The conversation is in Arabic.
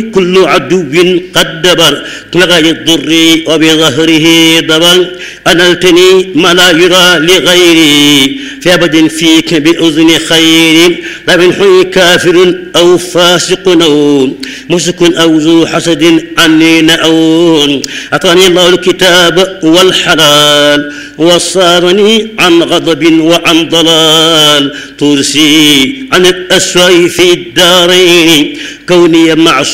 كل عدو قد دبر لغاية الضر وبظهره دبر أنلتني ما لا يرى لغيري في أبد فيك بأذن خير لا من حي كافر أو فاسق أو مسك أو ذو حسد عني نأون أعطاني الله الكتاب والحلال وصارني عن غضب وعن ضلال ترسي عن الأسوأ في الدارين كوني مع